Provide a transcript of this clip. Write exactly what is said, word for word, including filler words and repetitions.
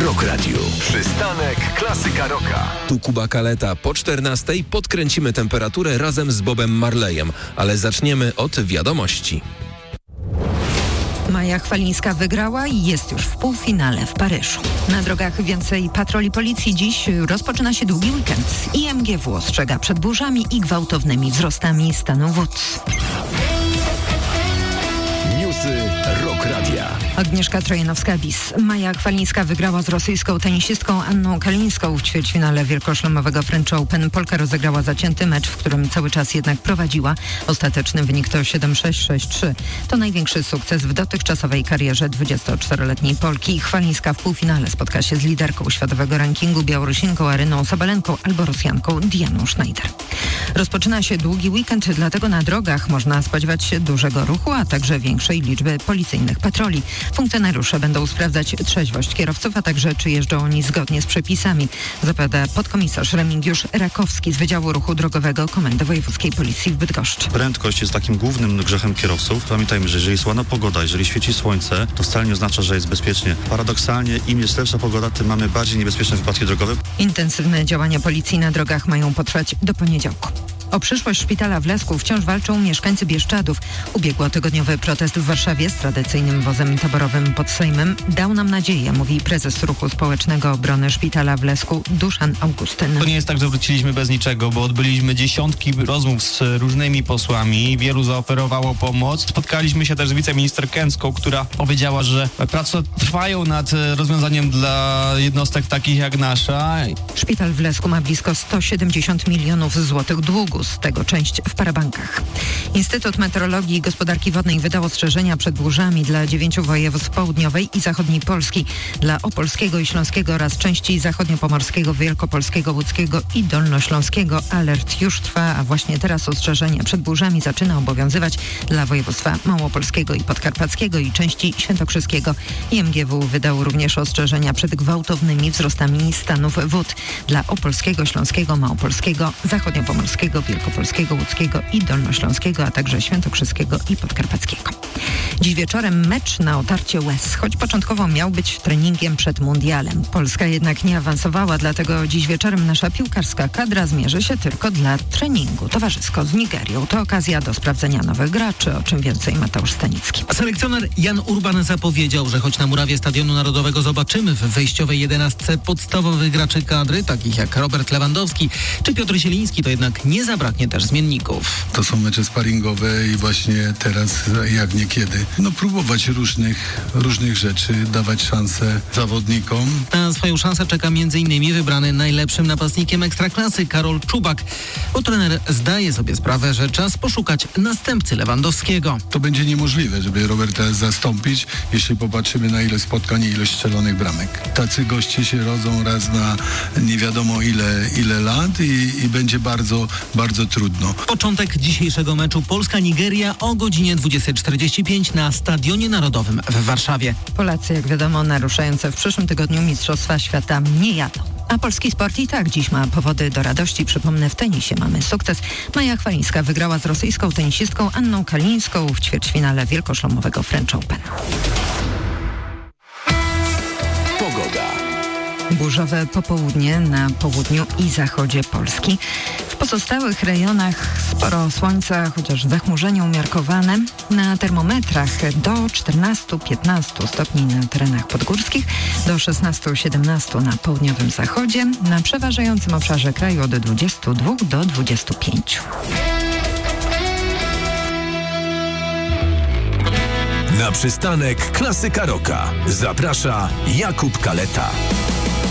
Rock Radio. Przystanek Klasyka Rocka. Tu Kuba Kaleta. Po czternastej podkręcimy temperaturę razem z Bobem Marleyem, ale zaczniemy od wiadomości. Maja Chwalińska wygrała i jest już w półfinale w Paryżu. Na drogach więcej patroli policji. Dziś rozpoczyna się długi weekend. I M G W ostrzega przed burzami i gwałtownymi wzrostami stanu wód. Newsy Rock Radia. Agnieszka Trojanowska-Bis. Maja Chwalińska wygrała z rosyjską tenisistką Anną Kalińską w ćwierćfinale wielkoszlemowego French Open. Polka rozegrała zacięty mecz, w którym cały czas jednak prowadziła. Ostateczny wynik to siedem sześć, sześć trzy. To największy sukces w dotychczasowej karierze dwudziestoczteroletniej Polki. Chwalińska w półfinale spotka się z liderką światowego rankingu Białorusinką Aryną Sabalenką albo Rosjanką Dianą Schneider. Rozpoczyna się długi weekend, dlatego na drogach można spodziewać się dużego ruchu, a także większej liczby policyjnych patroli. Funkcjonariusze będą sprawdzać trzeźwość kierowców, a także czy jeżdżą oni zgodnie z przepisami, zapowiada podkomisarz Remigiusz Rakowski z Wydziału Ruchu Drogowego Komendy Wojewódzkiej Policji w Bydgoszczy. Prędkość jest takim głównym grzechem kierowców. Pamiętajmy, że jeżeli jest ładna pogoda, jeżeli świeci słońce, to wcale nie oznacza, że jest bezpiecznie. Paradoksalnie, im jest lepsza pogoda, tym mamy bardziej niebezpieczne wypadki drogowe. Intensywne działania policji na drogach mają potrwać do poniedziałku. O przyszłość szpitala w Lesku wciąż walczą mieszkańcy Bieszczadów. Ubiegłotygodniowy protest w Warszawie z tradycyjnym wozem taborowym pod Sejmem dał nam nadzieję, mówi prezes Ruchu Społecznego Obrony Szpitala w Lesku Duszan Augustyn. To nie jest tak, że wróciliśmy bez niczego, bo odbyliśmy dziesiątki rozmów z różnymi posłami, wielu zaoferowało pomoc. Spotkaliśmy się też z wiceminister Kęcką, która powiedziała, że prace trwają nad rozwiązaniem dla jednostek takich jak nasza. Szpital w Lesku ma blisko sto siedemdziesiąt milionów złotych długu, z tego część w parabankach. Instytut Meteorologii i Gospodarki Wodnej wydał ostrzeżenia przed burzami dla dziewięciu województw południowej i zachodniej Polski, dla opolskiego i śląskiego oraz części zachodniopomorskiego, wielkopolskiego, łódzkiego i dolnośląskiego. Alert już trwa, a właśnie teraz ostrzeżenie przed burzami zaczyna obowiązywać dla województwa małopolskiego i podkarpackiego i części świętokrzyskiego. I M G W wydał również ostrzeżenia przed gwałtownymi wzrostami stanów wód dla opolskiego, śląskiego, małopolskiego, zachodniopomorskiego, wielkopolskiego, łódzkiego i dolnośląskiego, a także świętokrzyskiego i podkarpackiego. Dziś wieczorem mecz na otarcie łez, choć początkowo miał być treningiem przed mundialem. Polska jednak nie awansowała, dlatego dziś wieczorem nasza piłkarska kadra zmierzy się tylko dla treningu towarzysko z Nigerią. To okazja do sprawdzenia nowych graczy, o czym więcej Mateusz Stanicki. A selekcjoner Jan Urban zapowiedział, że choć na murawie Stadionu Narodowego zobaczymy w wejściowej jedenastce podstawowych graczy kadry, takich jak Robert Lewandowski czy Piotr Zieliński, to jednak nie zabraknie też zmienników. To są mecze sparingowe i właśnie teraz, jak niekiedy, no próbować różnych, różnych rzeczy, dawać szansę zawodnikom. Na swoją szansę czeka między innymi wybrany najlepszym napastnikiem Ekstraklasy Karol Czubak, bo trener zdaje sobie sprawę, że czas poszukać następcy Lewandowskiego. To będzie niemożliwe, żeby Roberta zastąpić, jeśli popatrzymy na ilość spotkań i ilość strzelonych bramek. Tacy goście się rodzą raz na nie wiadomo ile, ile lat i, i będzie bardzo, bardzo trudno. Początek dzisiejszego meczu Polska-Nigeria o godzinie dwudziestej czterdzieści pięć na Stadionie Narodowym w Warszawie. Polacy, jak wiadomo, naruszające w przyszłym tygodniu Mistrzostwa Świata nie jadą. A polski sport i tak dziś ma powody do radości. Przypomnę, w tenisie mamy sukces. Maja Chwalińska wygrała z rosyjską tenisistką Anną Kalińską w ćwierćfinale wielkoszlemowego French Open. Pogoda. Burzowe popołudnie na południu i zachodzie Polski. W pozostałych rejonach sporo słońca, chociaż zachmurzenie umiarkowane. Na termometrach do czternastu piętnastu stopni na terenach podgórskich, do szesnastu siedemnastu na południowym zachodzie, na przeważającym obszarze kraju od dwudziestu dwóch do dwudziestu pięciu. Na przystanek Klasyka Rocka zaprasza Jakub Kaleta.